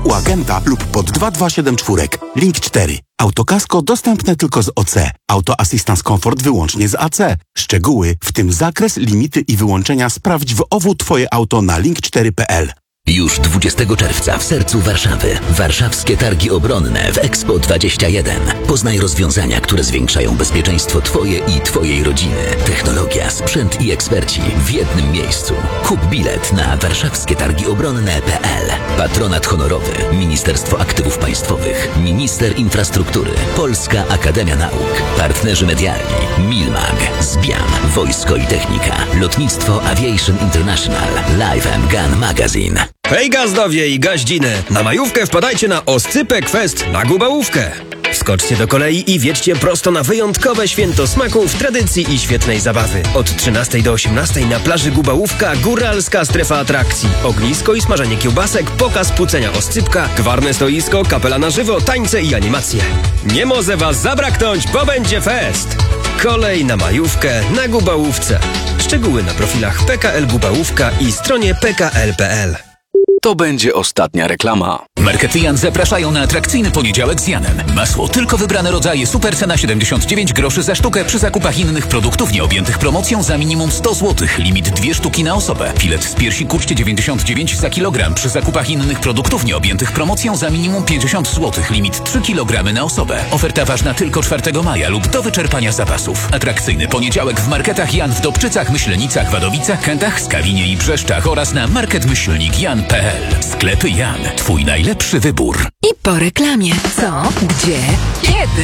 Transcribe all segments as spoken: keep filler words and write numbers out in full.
u agenta lub pod dwa dwa siedem cztery. Link cztery. Autokasko dostępne tylko z O C. Auto Assistance Comfort wyłącznie z A C. Szczegóły, w tym zakres, limity i wyłączenia sprawdź w O W Twoje auto na link cztery kropka p l. Już dwudziestego czerwca w sercu Warszawy. Warszawskie Targi Obronne w Expo dwadzieścia jeden. Poznaj rozwiązania, które zwiększają bezpieczeństwo Twoje i Twojej rodziny. Technologia, sprzęt i eksperci w jednym miejscu. Kup bilet na warszawskie targi obronne kropka p l. Patronat honorowy Ministerstwo Aktywów Państwowych, Minister Infrastruktury, Polska Akademia Nauk, partnerzy medialni Milmag, Zbiam, Wojsko i Technika, Lotnictwo Aviation International, Live and Gun Magazine. Hej gazdowie i gaździny! Na majówkę wpadajcie na Oscypek Fest na Gubałówkę. Wskoczcie do kolei i wiedźcie prosto na wyjątkowe święto smaków, tradycji i świetnej zabawy. Od trzynastej do osiemnastej na plaży Gubałówka góralska strefa atrakcji. Ognisko i smażenie kiełbasek, pokaz płucenia oscypka, gwarne stoisko, kapela na żywo, tańce i animacje. Nie może was zabraknąć, bo będzie fest! Kolej na majówkę na Gubałówce. Szczegóły na profilach P K L Gubałówka i stronie p k l kropka p l. To będzie ostatnia reklama. Markety Jan zapraszają na atrakcyjny poniedziałek z Janem. Masło tylko wybrane rodzaje, super cena siedemdziesiąt dziewięć groszy za sztukę przy zakupach innych produktów nieobjętych promocją za minimum sto złotych. Limit dwie sztuki na osobę. Filet z piersi kurczcie dziewięćdziesiąt dziewięć za kilogram przy zakupach innych produktów nieobjętych promocją za minimum pięćdziesiąt złotych. Limit trzy kilogramy na osobę. Oferta ważna tylko czwartego maja lub do wyczerpania zapasów. Atrakcyjny poniedziałek w marketach Jan w Dobczycach, Myślenicach, Wadowicach, Kętach, Skawinie i Brzeszczach oraz na market myślnik jan kropka p l. Sklepy Jan. Twój najlepszy wybór. I po reklamie. Co? Gdzie? Kiedy?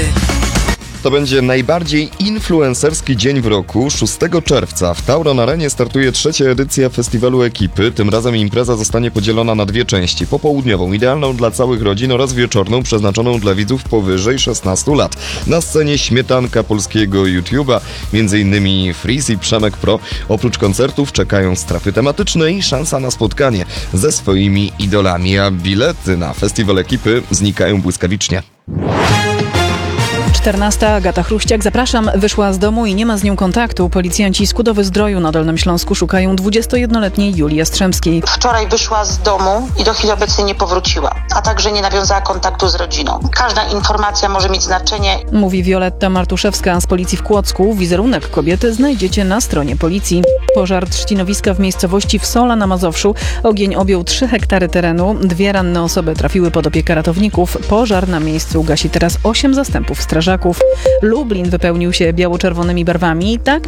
To będzie najbardziej influencerski dzień w roku. szóstego czerwca w Tauron Arenie startuje trzecia edycja festiwalu Ekipy. Tym razem impreza zostanie podzielona na dwie części. Popołudniową, idealną dla całych rodzin, oraz wieczorną, przeznaczoną dla widzów powyżej szesnastu lat. Na scenie śmietanka polskiego YouTube'a, m.in. Freeze i Przemek Pro. Oprócz koncertów czekają strefy tematyczne i szansa na spotkanie ze swoimi idolami, a bilety na festiwal Ekipy znikają błyskawicznie. czternasta. Agata Chruściak. Zapraszam. Wyszła z domu i nie ma z nią kontaktu. Policjanci z Kudowy-Zdroju na Dolnym Śląsku szukają dwudziestojednoletniej Julii Jastrzębskiej. Wczoraj wyszła z domu i do chwili obecnej nie powróciła, a także nie nawiązała kontaktu z rodziną. Każda informacja może mieć znaczenie. Mówi Wioletta Martuszewska z Policji w Kłodzku. Wizerunek kobiety znajdziecie na stronie policji. Pożar trzcinowiska w miejscowości Wsola na Mazowszu. Ogień objął trzy hektary terenu. Dwie ranne osoby trafiły pod opiekę ratowników. Pożar na miejscu gasi teraz osiem zastępów strażaków. Lublin wypełnił się biało-czerwonymi barwami. Tak